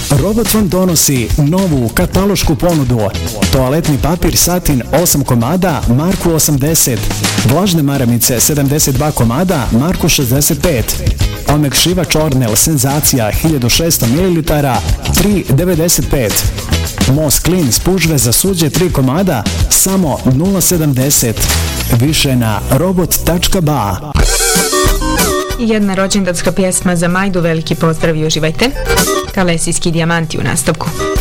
Robot vam donosi novu katalošku ponudu. Toaletni papir Satin 8 komada, marku 80. Vlažne maramice 72 komada, marku 65. Omekšivač Ornel Senzacija 1600 ml, 3,95. Mos Clean spužve za suđe 3 komada, samo 0,70. Više na robot.ba. Jedna rođendanska pjesma za Majdu, veliki pozdrav i uživajte. Kalesijski dijamanti u nastavku.